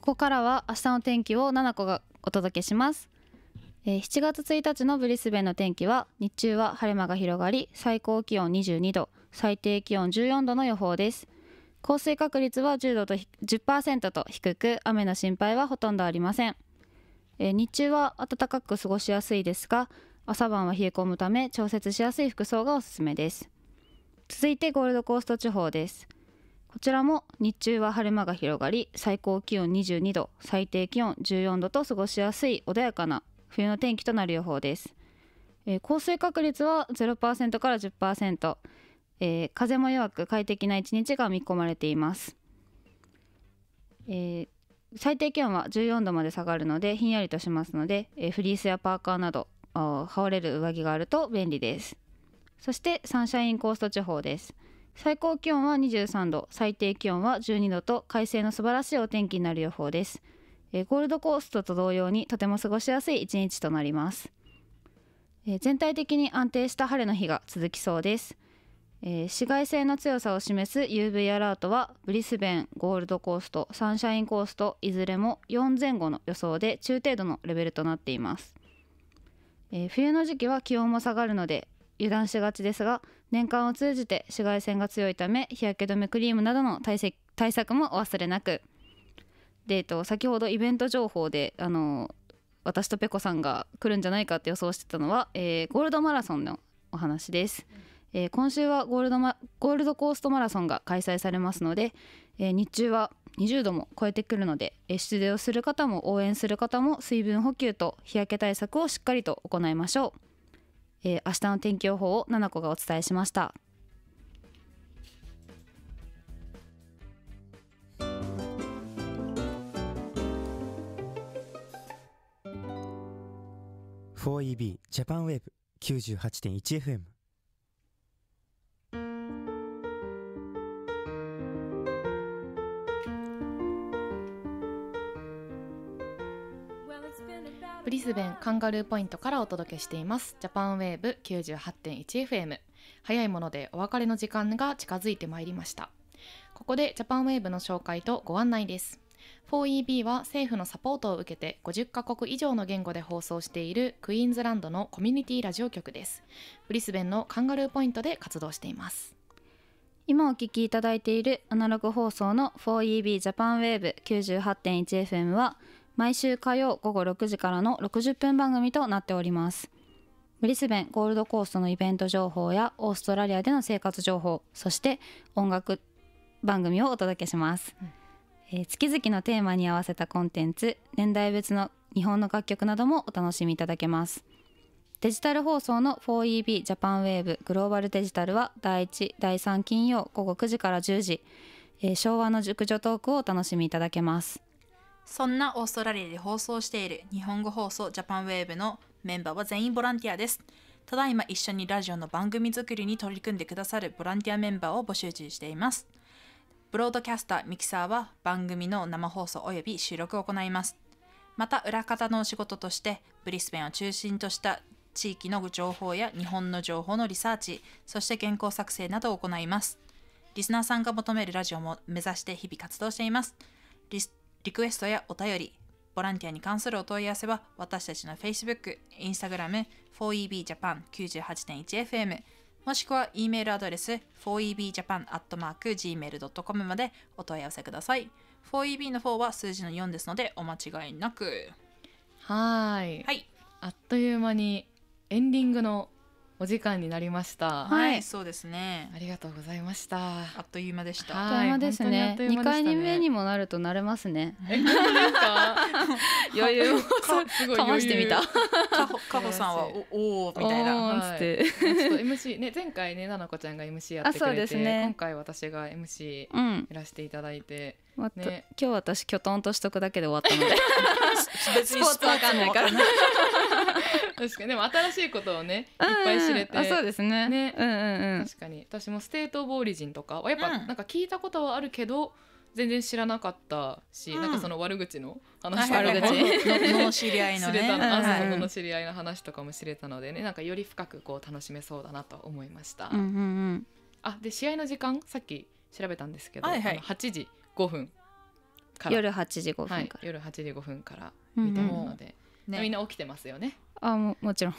ここからは明日の天気を7個がお届けします。7月1日のブリスベンの天気は、日中は晴れ間が広がり、最高気温22度、最低気温14度の予報です。降水確率は10% と低く、雨の心配はほとんどありません。日中は暖かく過ごしやすいですが、朝晩は冷え込むため調節しやすい服装がおすすめです。続いてゴールドコースト地方です。こちらも日中は晴れ間が広がり、最高気温22度、最低気温14度と過ごしやすい穏やかな冬の天気となる予報です。降水確率は 0% から 10%、風も弱く快適な一日が見込まれています。最低気温は14度まで下がるのでひんやりとしますので、フリースやパーカーなど羽織れる上着があると便利です。そしてサンシャインコースト地方です。最高気温は23度、最低気温は12度と快晴の素晴らしいお天気になる予報です。ゴールドコーストと同様にとても過ごしやすい一日となります。全体的に安定した晴れの日が続きそうです。紫外線の強さを示す UV アラートはブリスベン、ゴールドコースト、サンシャインコーストいずれも4前後の予想で中程度のレベルとなっています。冬の時期は気温も下がるので油断しがちですが、年間を通じて紫外線が強いため日焼け止めクリームなどの対策もお忘れなく。で、先ほどイベント情報で私とペコさんが来るんじゃないかって予想してたのは、ゴールドマラソンのお話です。今週はゴールドコーストマラソンが開催されますので、日中は20度も超えてくるので、出場する方も応援する方も水分補給と日焼け対策をしっかりと行いましょう。明日の天気予報を7個がお伝えしました。 4EB ジャパンウェーブ 98.1FM。 ブリスベンカンガルーポイントからお届けしていますジャパンウェーブ 98.1FM。 早いものでお別れの時間が近づいてまいりました。ここでジャパンウェーブの紹介とご案内です。 4EB は政府のサポートを受けて50カ国以上の言語で放送しているクイーンズランドのコミュニティラジオ局です。ブリスベンのカンガルーポイントで活動しています。 今お聞きいただいているアナログ放送の 4EB ジャパンウェーブ 98.1FM は毎週火曜午後6時からの60分番組となっております。ブリスベンゴールドコーストのイベント情報やオーストラリアでの生活情報、そして音楽番組をお届けします。月々のテーマに合わせたコンテンツ、年代別の日本の楽曲などもお楽しみいただけます。デジタル放送の 4EB ジャパンウェーブグローバルデジタルは第1、第3金曜午後9時から10時、昭和の熟女トークをお楽しみいただけます。 そんなオーストラリアで放送している日本語放送ジャパンウェーブのメンバーは全員ボランティアです。ただいま一緒にラジオの番組作りに取り組んでくださるボランティアメンバーを募集中しています。ブロードキャスター、ミキサーは番組の生放送および収録を行います。また裏方のお仕事としてブリスベンを中心とした地域の情報や日本の情報のリサーチ、そして原稿作成などを行います。リスナーさんが求めるラジオも目指して日々活動しています。リクエストやお便り、ボランティアに関するお問い合わせは私たちの Facebook、Instagram、4EB Japan 98.1FM もしくは E メールアドレス 4EBJapan@gmail.com までお問い合わせください。 4EB の4は数字の4ですのでお間違いなく。 はい、あっという間にエンディングのお時間になりました。 はい、そうですね。 ありがとうございました。 あっという間でした。 あっという間ですね。2回目にもなると慣れますね。 本当ですか？余裕をすごいかましてみた。 かほさんはおーみたいな。 ちょっと MC ね、前回ねななこちゃんが MC やってくれて、今回私が MC やらせていただいて、 今日私きょとんとしとくだけで終わったので別にスポーツわかんないから確かに。でも新しいことをねいっぱい知れて、 そうですね。 確かに私もステートオブオリジンとかはやっぱなんか聞いたことはあるけど全然知らなかったし、なんかその悪口の話とかもの知り合いのね、 の知り合いの話とかも知れたのでね、なんかより深くこう楽しめそうだなと思いました。で試合の時間さっき調べたんですけど、8時5分から夜8時5分から、 はい、夜8時5分から見てるので、 ね、 みんな起きてますよね。 もちろん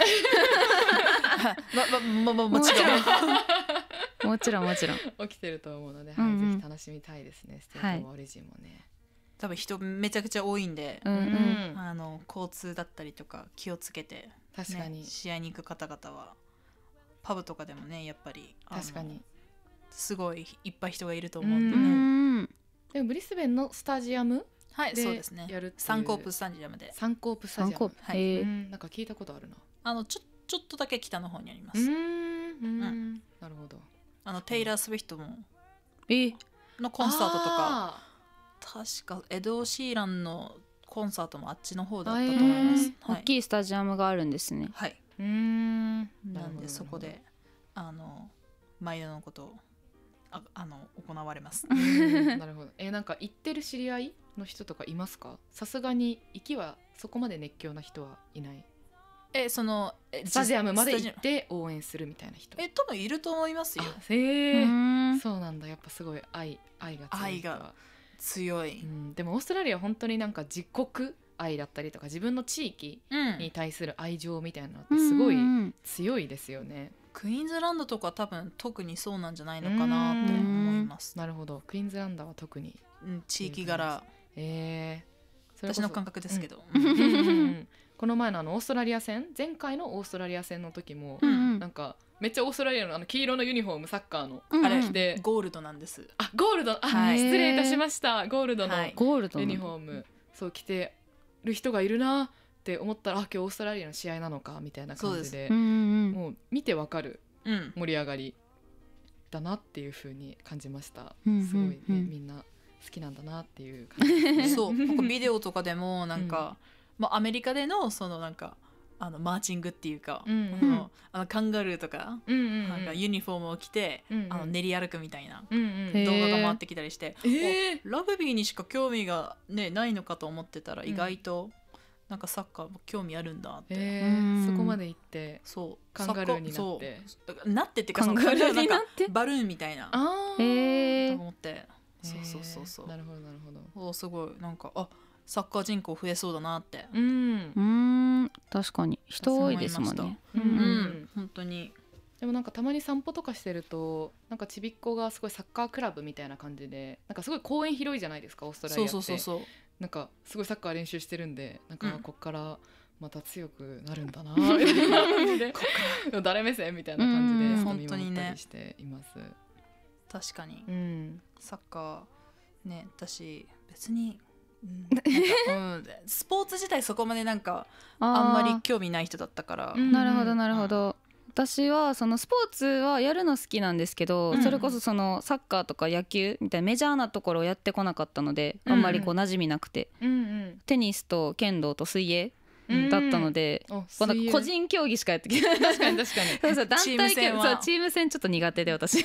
もちろんもちろんもちろん起きてると思うので、 うんうんはい、ぜひ楽しみたいですね。ステートオブオリジンもね、 多分人めちゃくちゃ多いんで、 うんうん交通だったりとか気をつけて、 確かに、 ね、試合に行く方々はパブとかでもねやっぱり確かに。 すごいいっぱい人がいるとう思うんでうね、 んでもブリスベンのスタジアムはい、 でそうですね。 やるっていうサンコープスタジアムで、 サンコープスタジアム、 サンコープ、 はいなんか聞いたことあるな。 ちょっとだけ北の方にありまうす。 んなるほど。 テイラー・スウィフトもえのコンサートとか、 あ確かエド・シーランのコンサートもあっちの方だったと思います。はい、 大きいスタジアムがあるんですね。 はい、 ーなんなるほどでそこで毎度のことを行われます。 なるほど。なんか行ってる知り合いの人とかいますか？さすがに行きはそこまで熱狂な人はいない。スタジアムまで行って応援するみたいな人。 多分いると思いますよ。 そうなんだ。やっぱすごい愛が強い人は。 愛が強い、 でもオーストラリアは本当になんか自国愛だったりとか自分の地域に対する愛情みたいなのってすごい強いですよね。 クイーンズランドとか多分特にそうなんじゃないのかなって思います。 なるほど。クイーンズランドは特に、 地域柄、私の感覚ですけど、 この前のオーストラリア戦、前回のオーストラリア戦の時も、なんかめっちゃオーストラリアの黄色のユニフォーム、サッカーの、 あれ着てゴールドなんです。 ゴールド、失礼いたしました。ゴールドのユゴールドニフォーム、そう着てる人がいるなって思ったら、今日オーストラリアの試合なのかみたいな感じで、もう見てわかる盛り上がりだなっていう風に感じました。すごいね、みんな好きなんだなっていう感じですね。 そう、なんかビデオとかでもなんか、アメリカでのそのなんかマーチングっていうか、カンガルーとか、なんかユニフォームを着て、練り歩くみたいな動画が回ってきたりして、ラグビーにしか興味が、ね、ないのかと思ってたら意外となんかサッカーも興味あるんだって、 そこまで行ってそうカンガルーになってなってっていうか、 カンガルーになってバルーンみたいなと思って、そうなるほどなるほど。 すごいなんかサッカー人口増えそうだなって、 確かに人多いですもんね。 本当に。 でもなんかたまに散歩とかしてると、なんかちびっこがすごいサッカークラブみたいな感じで、なんかすごい公園広いじゃないですか、オーストラリアって。 そうなんかすごいサッカー練習してるんで、なんかこっからまた強くなるんだな誰目線みたいな感じで本当にね見守ったりしています。 確かに、サッカーね、私別に、スポーツ自体そこまでなんかあんまり興味ない人だったから。 なるほどなるほど。私はそのスポーツはやるの好きなんですけど、それこそそのサッカーとか野球みたいなメジャーなところをやってこなかったので、あんまりこう馴染みなくて、テニスと剣道と水泳だったので、個人競技しかやってきてない。 確かに確かに。 そうそう、団体戦はチーム戦ちょっと苦手で私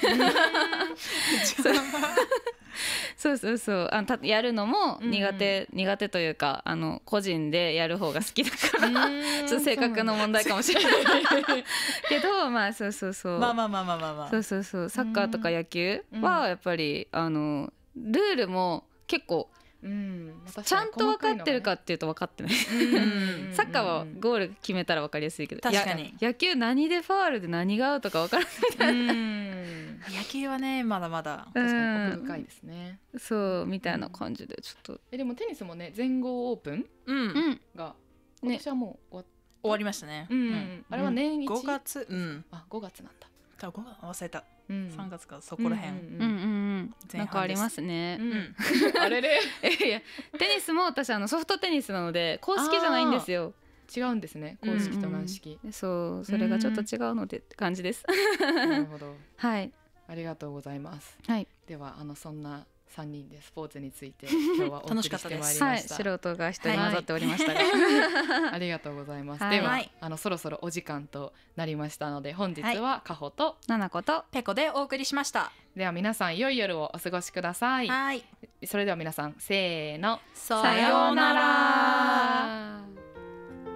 そうやるのも苦手というか、個人でやる方が好きだからちょっと性格の問題かもしれないけど、そうまあそうそうサッカーとか野球はやっぱりルールも結構ちゃんと分かってるかっていうと分かってないサッカーはゴール決めたら分かりやすいけど、 確かに野球何でファールで何がアウトか分からないみたいな野球はねまだまだ確かに奥深いですね。 そうみたいな感じでちょっとでもテニスもね、全豪オープンが今年はもう終わりましたね。 あれは年一 5月 5月なんだ。 忘れた、3月かそこらへんなんかありますね。 あれれいやテニスも私ソフトテニスなので公式じゃないんですよ。 違うんですね、公式と軟式。 そう、それがちょっと違うのでって感じです。 なるほど。 はい、 ありがとうございます。ではそんな3人でスポーツについて今日はお送りしてまいりました。 素人が一人混ざっておりましたが、 ありがとうございます。ではそろそろお時間となりましたので、本日はかほとななことぺこでお送りしました。 では皆さん良い夜をお過ごしください。それでは皆さんせーの、 さようなら。